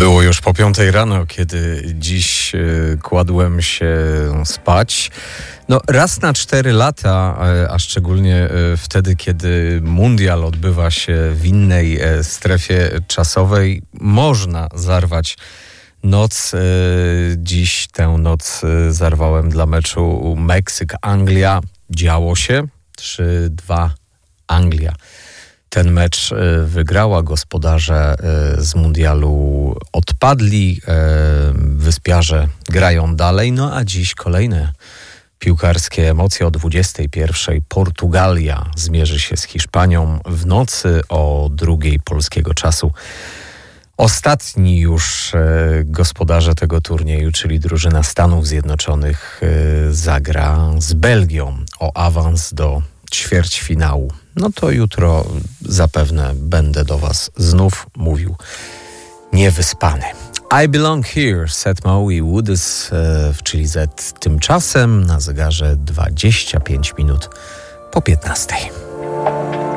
Było już po 5 rano, kiedy dziś kładłem się spać. No, raz na 4 lata, a szczególnie wtedy, kiedy mundial odbywa się w innej strefie czasowej, można zarwać noc. Dziś tę noc zarwałem dla meczu Meksyk-Anglia. Działo się 3-2 Anglia. Ten mecz wygrała, gospodarze z mundialu odpadli, wyspiarze grają dalej, no a dziś kolejne piłkarskie emocje o 21:00. Portugalia zmierzy się z Hiszpanią w nocy o 2:00 polskiego czasu. Ostatni już gospodarze tego turnieju, czyli drużyna Stanów Zjednoczonych, zagra z Belgią o awans do ćwierćfinału. No to jutro zapewne będę do Was znów mówił niewyspany. I Belong Here, Setmo i Woodys w Chili Z. Tymczasem na zegarze 25 minut po 15:00.